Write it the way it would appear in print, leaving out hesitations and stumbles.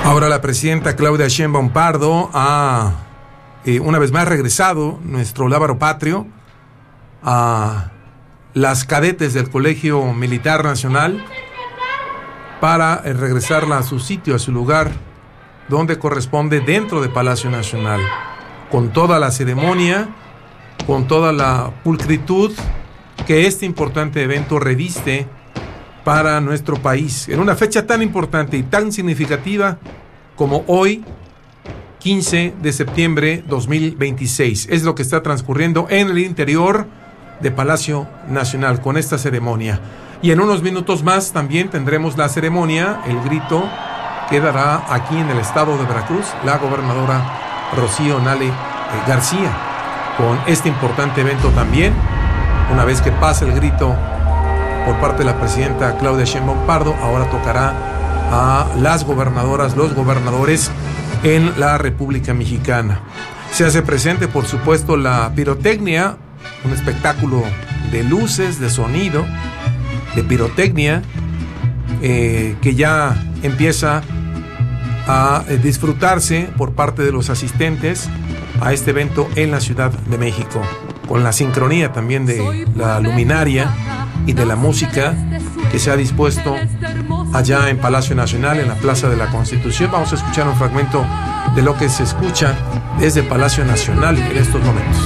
Ahora la presidenta Claudia Sheinbaum Pardo ha una vez más regresado nuestro lábaro patrio a las cadetes del Colegio Militar Nacional para regresarla a su sitio, a su lugar donde corresponde, dentro de Palacio Nacional, con toda la ceremonia, con toda la pulcritud que este importante evento reviste para nuestro país, en una fecha tan importante y tan significativa como hoy, 15 de septiembre 2026. Es lo que está transcurriendo en el interior de Palacio Nacional con esta ceremonia. Y en unos minutos más también tendremos la ceremonia, el grito que dará aquí en el estado de Veracruz la gobernadora Rocío Nale García, con este importante evento también. Una vez que pase el grito por parte de la presidenta Claudia Sheinbaum Pardo, ahora tocará a las gobernadoras, los gobernadores en la República Mexicana. Se hace presente, por supuesto, la pirotecnia, un espectáculo de luces, de sonido, de pirotecnia, que ya empieza a disfrutarse por parte de los asistentes a este evento en la Ciudad de México, con la sincronía también de la luminaria y de la música que se ha dispuesto allá en Palacio Nacional, en la Plaza de la Constitución. Vamos a escuchar un fragmento de lo que se escucha desde Palacio Nacional en estos momentos.